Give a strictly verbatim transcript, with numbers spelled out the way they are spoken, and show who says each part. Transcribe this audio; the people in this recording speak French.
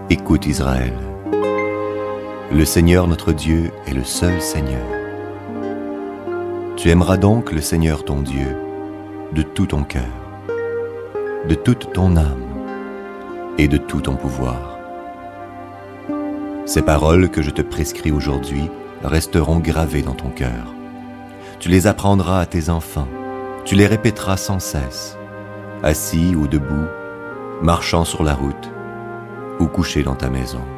Speaker 1: Écoute Israël, le Seigneur notre Dieu est le seul Seigneur. Tu aimeras donc le Seigneur ton Dieu de tout ton cœur, de toute ton âme et de tout ton pouvoir. Ces paroles que je te prescris aujourd'hui resteront gravées dans ton cœur. Tu les apprendras à tes enfants, tu les répéteras sans cesse, assis ou debout, marchant sur la route ou couché dans ta maison.